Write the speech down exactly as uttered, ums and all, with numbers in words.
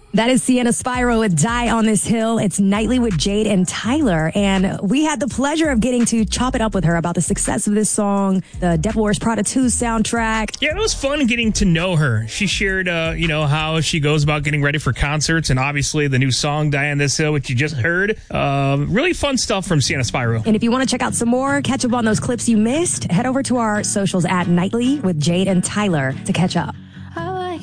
That is Sienna Spyro with Die on This Hill. It's Nightly with Jade and Tyler. And we had the pleasure of getting to chop it up with her about the success of this song, the Devil Wears Prada two soundtrack. Yeah, it was fun getting to know her. She shared, uh, you know, how she goes about getting ready for concerts, and obviously the new song, Die on This Hill, which you just heard. Uh, really fun stuff from Sienna Spyro. And if you want to check out some more, catch up on those clips you missed, head over to our socials at Nightly with Jade and Tyler to catch up.